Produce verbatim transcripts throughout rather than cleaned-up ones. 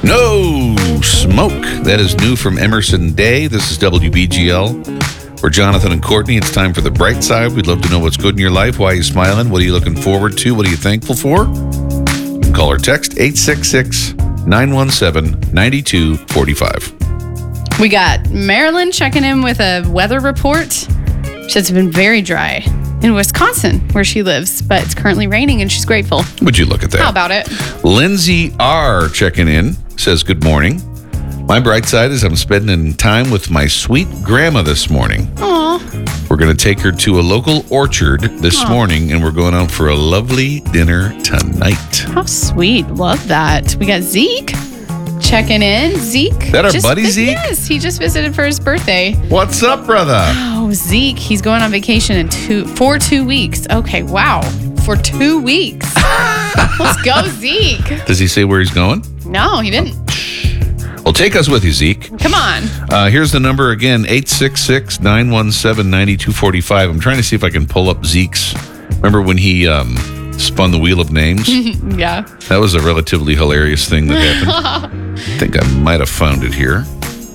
No Smoke. That is new from Emerson Day. This is W B G L. We're Jonathan and Courtney. It's time for the bright side. We'd love to know what's good in your life. Why are you smiling? What are you looking forward to? What are you thankful for? You can call or text eight six six, nine one seven, nine two four five. We got Marilyn checking in with a weather report. She says it's been very dry in Wisconsin, where she lives, but it's currently raining, and she's grateful. Would you look at that? How about it? Lindsay R. checking in says, good morning. My bright side is I'm spending time with my sweet grandma this morning. Aw. We're going to take her to a local orchard this Aww. morning, and we're going out for a lovely dinner tonight. How sweet. Love that. We got Zeke checking in. Zeke. That our buddy Zeke? Yes, he just visited for his birthday. What's up, brother? Oh, Zeke. He's going on vacation in two for two weeks. Okay, wow. For two weeks. Let's go, Zeke. Does he say where he's going? No, he didn't. Well, take us with you, Zeke. Come on. Uh, here's the number again, eight six six, nine one seven, nine two four five. I'm trying to see if I can pull up Zeke's. Remember when he um, spun the wheel of names? Yeah. That was a relatively hilarious thing that happened. I think I might have found it here.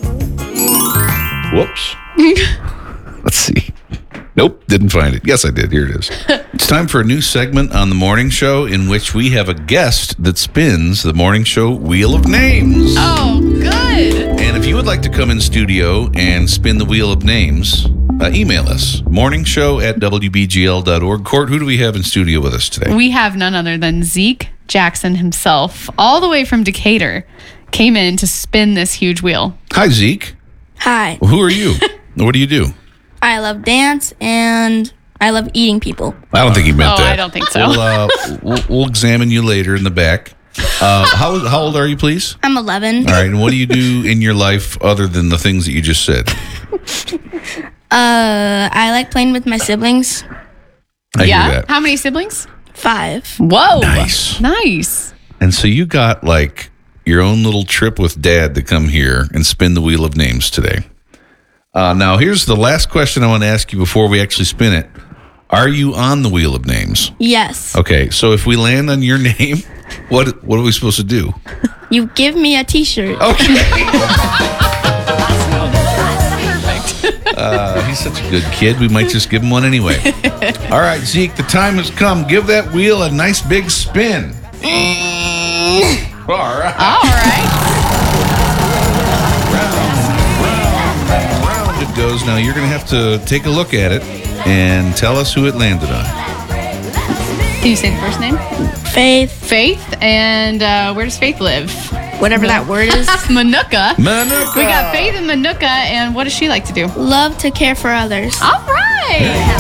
Whoops. Let's see. Nope, didn't find it. Yes, I did. Here it is. It's time for a new segment on the morning show in which we have a guest that spins the morning show Wheel of Names. Oh, good. And if you would like to come in studio and spin the Wheel of Names, uh, email us, morningshow at w b g l dot org. Court, who do we have in studio with us today? We have none other than Zeke Jackson himself, all the way from Decatur, came in to spin this huge wheel. Hi, Zeke. Hi. Who are you? What do you do? I love dance and I love eating people. I don't think he meant oh, that. I don't think so. We'll, uh, we'll, we'll examine you later in the back. Uh, how, how old are you, please? I'm eleven. All right, and what do you do in your life other than the things that you just said? Uh, I like playing with my siblings. I yeah. hear that. How many siblings? Five. Whoa. Nice. Nice. And so you got like your own little trip with Dad to come here and spin the Wheel of Names today. Uh, now, here's the last question I want to ask you before we actually spin it. Are you on the Wheel of Names? Yes. Okay, so if we land on your name, what what are we supposed to do? You give me a t-shirt. Okay. Perfect. uh, he's such a good kid. We might just give him one anyway. All right, Zeke, the time has come. Give that wheel a nice big spin. All right. All right. Round it goes. Now you're going to have to take a look at it and tell us who it landed on. Can you say the first name? Faith. Faith. And uh, where does Faith live? Whatever that word is. Manuka. Manuka. We got Faith in Manuka, and what does she like to do? Love to care for others. All right.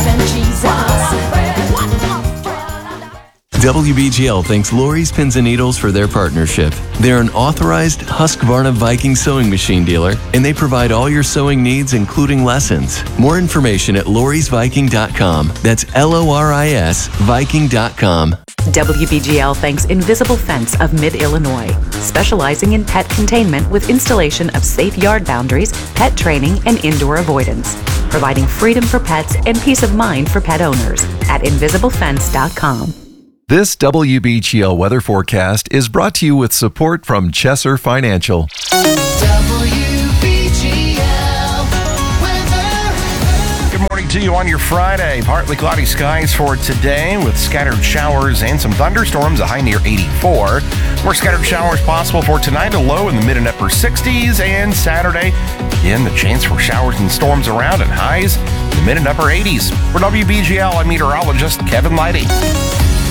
W B G L thanks Lori's Pins and Needles for their partnership. They're an authorized Husqvarna Viking sewing machine dealer, and they provide all your sewing needs, including lessons. More information at loris viking dot com. That's L O R I S Viking dot com. W B G L thanks Invisible Fence of Mid-Illinois, specializing in pet containment with installation of safe yard boundaries, pet training, and indoor avoidance, providing freedom for pets and peace of mind for pet owners at invisible fence dot com. This W B G L weather forecast is brought to you with support from Chesser Financial. W B G L weather. Good morning to you on your Friday. Partly cloudy skies for today with scattered showers and some thunderstorms, a high near eighty-four. More scattered showers possible for tonight, a low in the mid and upper sixties. And Saturday, again, the chance for showers and storms around and highs in the mid and upper eighties. For W B G L, I'm meteorologist Kevin Leidy.